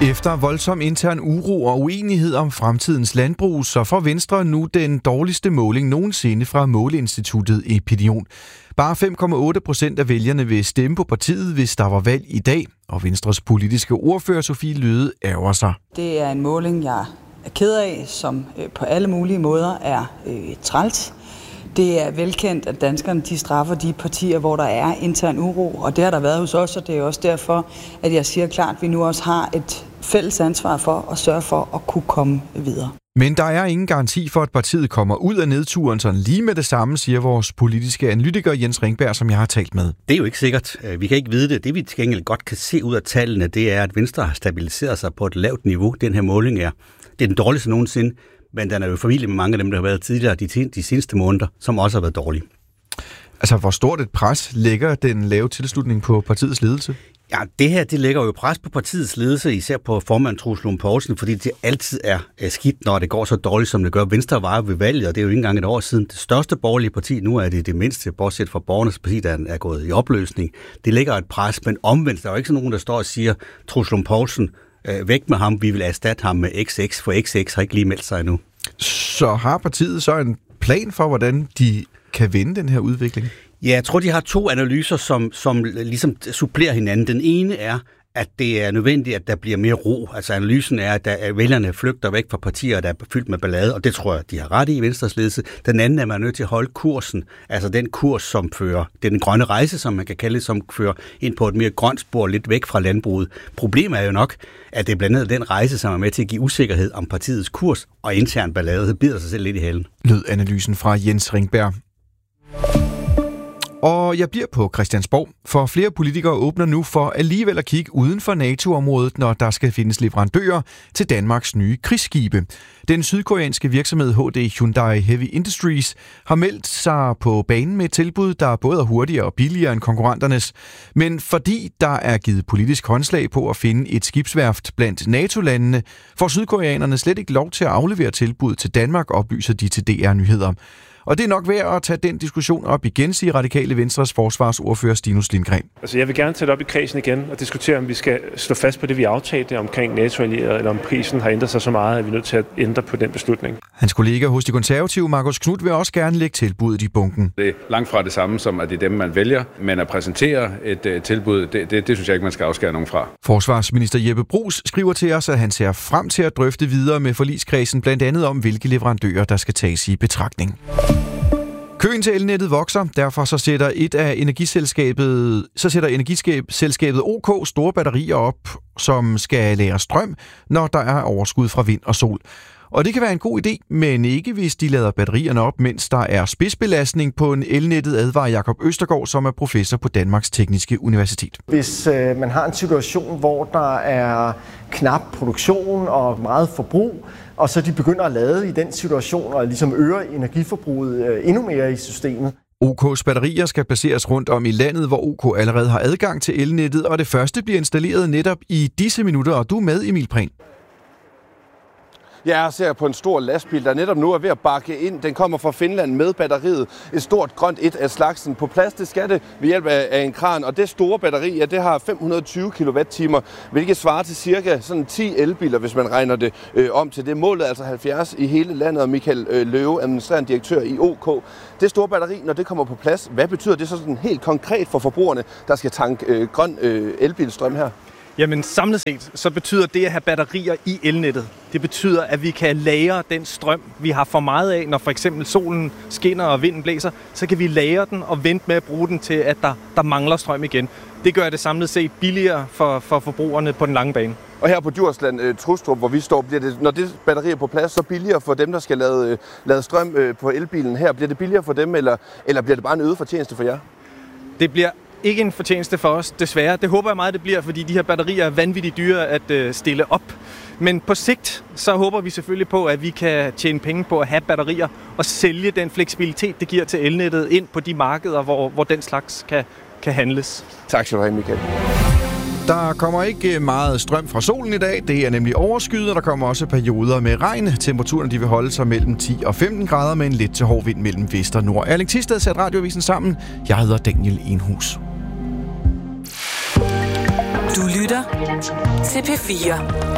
Efter voldsom intern uro og uenighed om fremtidens landbrug, så får Venstre nu den dårligste måling nogensinde fra Måleinstituttet Epinion. Bare 5,8% af vælgerne vil stemme på partiet, hvis der var valg i dag, og Venstres politiske ordfører Sofie Løhde ærger sig. Det er en måling, jeg er ked af, som på alle mulige måder er træls. Det er velkendt, at danskerne de straffer de partier, hvor der er intern uro, og det har der været hos os, og det er også derfor, at jeg siger klart, at vi nu også har et fælles ansvar for at sørge for at kunne komme videre. Men der er ingen garanti for, at partiet kommer ud af nedturen sådan lige med det samme, siger vores politiske analytiker Jens Ringberg, som jeg har talt med. Det er jo ikke sikkert. Vi kan ikke vide det. Det vi til gengæld godt kan se ud af tallene, det er, at Venstre har stabiliseret sig på et lavt niveau. Den her måling er den dårligste nogensinde, men den er jo familie med mange af dem, der har været tidligere de seneste måneder, som også har været dårlige. Altså, hvor stort et pres lægger den lave tilslutning på partiets ledelse? Ja, det her, det lægger jo pres på partiets ledelse, især på formand Troels Lund Poulsen, fordi det altid er skidt, når det går så dårligt, som det gør. Venstre var ved valget, og det er jo ikke engang et år siden. Det største borgerlige parti, nu er det mindste, bortset fra Borgernes Parti, der er gået i opløsning. Det lægger et pres, men omvendt, der er jo ikke sådan nogen, der står og siger, Troels Lund Poulsen, væk med ham, vi vil erstatte ham med XX, for XX har ikke lige meldt sig endnu. Så har partiet så en plan for, hvordan de kan vende den her udvikling? Ja, jeg tror, de har to analyser, som ligesom supplerer hinanden. Den ene er, at det er nødvendigt, at der bliver mere ro. Altså analysen er, at vælgerne flygter væk fra partier, der er fyldt med ballade, og det tror jeg, de har ret i Venstres ledelse. Den anden er, man nødt til at holde kursen, altså den kurs, som fører, det er den grønne rejse, som man kan kalde det, som fører ind på et mere grønt spor, lidt væk fra landbruget. Problemet er jo nok, at det er blandt andet den rejse, som er med til at give usikkerhed om partiets kurs, og intern ballade, det bider sig selv lidt i halen. Lød analysen fra Jens Ringberg. Og jeg bliver på Christiansborg, for flere politikere åbner nu for alligevel at kigge uden for NATO-området, når der skal findes leverandører til Danmarks nye krigsskibe. Den sydkoreanske virksomhed HD Hyundai Heavy Industries har meldt sig på banen med et tilbud, der både er hurtigere og billigere end konkurrenternes. Men fordi der er givet politisk håndslag på at finde et skibsværft blandt NATO-landene, får sydkoreanerne slet ikke lov til at aflevere tilbud til Danmark, oplyser de til DR Nyheder. Og det er nok værd at tage den diskussion op igen, siger Radikale Venstres forsvarsordfører Stinus Lindgren. Altså jeg vil gerne tage det op i kredsen igen og diskutere, om vi skal stå fast på det, vi aftalte omkring NATO-allierede, eller om prisen har ændret sig så meget, at vi er nødt til at ændre på den beslutning. Hans kollega hos de konservative, Marcus Knudt, vil også gerne lægge tilbuddet i bunken. Det er langt fra det samme som, at det er dem, man vælger, men at præsentere et tilbud, det synes jeg ikke, man skal afskære nogen fra. Forsvarsminister Jeppe Bruus skriver til os, at han ser frem til at drøfte videre med forligskredsen, blandt andet om, hvilke leverandører, der skal tages i betragtning. Køen til elnettet vokser, derfor så sætter energiselskabet OK store batterier op, som skal lagre strøm, når der er overskud fra vind og sol. Og det kan være en god idé, men ikke hvis de lader batterierne op, mens der er spidsbelastning på en elnettet, advarer Jakob Østergaard, som er professor på Danmarks Tekniske Universitet. Hvis man har en situation, hvor der er knap produktion og meget forbrug, og så de begynder at lade i den situation og ligesom øger energiforbruget endnu mere i systemet. OK's batterier skal placeres rundt om i landet, hvor OK allerede har adgang til elnettet, og det første bliver installeret netop i disse minutter, og du er med, Emil Prehn. Jeg ser på en stor lastbil, der netop nu er ved at bakke ind. Den kommer fra Finland med batteriet. Et stort grønt et af slagsen. På plads, det skal det ved hjælp af en kran. Og det store batteri, ja, det har 520 kWh, hvilket svarer til cirka sådan 10 elbiler, hvis man regner det om til det. Målet er altså 70 i hele landet, og Michael Løve, administrerende direktør i OK. Det store batteri, når det kommer på plads, hvad betyder det så sådan helt konkret for forbrugerne, der skal tanke grøn elbilstrøm her? Jamen samlet set, så betyder det at have batterier i elnettet, det betyder, at vi kan lagre den strøm, vi har for meget af, når for eksempel solen skinner og vinden blæser, så kan vi lagre den og vente med at bruge den til, at der mangler strøm igen. Det gør det samlet set billigere for forbrugerne på den lange bane. Og her på Djursland, Trustrup, hvor vi står, bliver det, når det batteri er på plads, så billigere for dem, der skal lade strøm på elbilen her. Bliver det billigere for dem, eller bliver det bare en øget fortjeneste for jer? Det bliver ikke en fortjeneste for os, desværre. Det håber jeg meget, det bliver, fordi de her batterier er vanvittigt dyre at stille op. Men på sigt, så håber vi selvfølgelig på, at vi kan tjene penge på at have batterier og sælge den fleksibilitet, det giver til elnettet ind på de markeder, hvor den slags kan handles. Tak skal du have, Michael. Der kommer ikke meget strøm fra solen i dag. Det er nemlig overskyet, og der kommer også perioder med regn. Temperaturen de vil holde sig mellem 10 og 15 grader med en let til hård vind mellem vest og nord. Erling Thisted satte Radioavisen sammen. Jeg hedder Daniel Enhus. Du lytter til P4.